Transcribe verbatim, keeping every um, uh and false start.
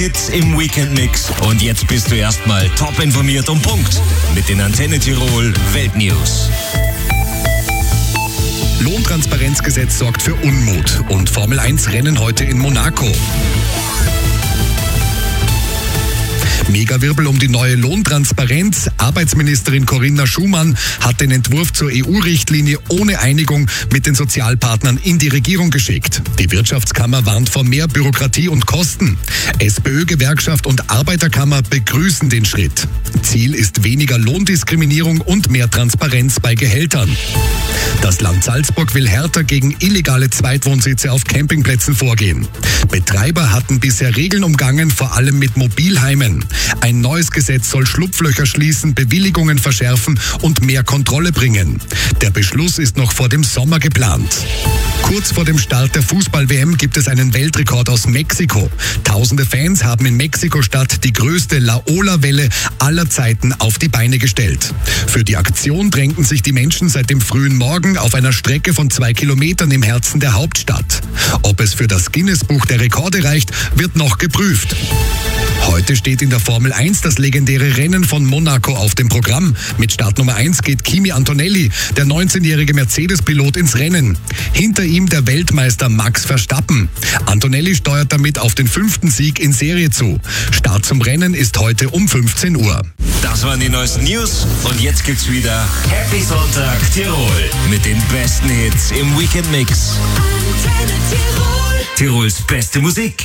Hits im Weekend-Mix. Und jetzt bist du erstmal top informiert und Punkt mit den Antenne Tirol Weltnews. Lohntransparenzgesetz sorgt für Unmut und Formel eins Rennen heute in Monaco. Megawirbel um die neue Lohntransparenz. Arbeitsministerin Corinna Schumann hat den Entwurf zur E U-Richtlinie ohne Einigung mit den Sozialpartnern in die Regierung geschickt. Die Wirtschaftskammer warnt vor mehr Bürokratie und Kosten. SPÖ, Gewerkschaft und Arbeiterkammer begrüßen den Schritt. Ziel ist weniger Lohndiskriminierung und mehr Transparenz bei Gehältern. Das Land Salzburg will härter gegen illegale Zweitwohnsitze auf Campingplätzen vorgehen. Betreiber hatten bisher Regeln umgangen, vor allem mit Mobilheimen. Ein neues Gesetz soll Schlupflöcher schließen, Bewilligungen verschärfen und mehr Kontrolle bringen. Der Beschluss ist noch vor dem Sommer geplant. Kurz vor dem Start der Fußball-W M gibt es einen Weltrekord aus Mexiko. Tausende Fans haben in Mexiko-Stadt die größte La Ola-Welle aller Zeiten auf die Beine gestellt. Für die Aktion drängten sich die Menschen seit dem frühen Morgen auf einer Strecke von zwei Kilometern im Herzen der Hauptstadt. Ob es für das Guinness-Buch der Rekorde reicht, wird noch geprüft. Heute steht in der Formel eins das legendäre Rennen von Monaco auf dem Programm. Mit Startnummer eins geht Kimi Antonelli, der neunzehnjährige Mercedes-Pilot, ins Rennen. Hinter ihm der Weltmeister Max Verstappen. Antonelli steuert damit auf den fünften Sieg in Serie zu. Start zum Rennen ist heute um fünfzehn Uhr. Das waren die neuesten News und jetzt gibt's wieder Happy Sonntag Tirol mit den besten Hits im Weekend Mix. Tirols beste Musik.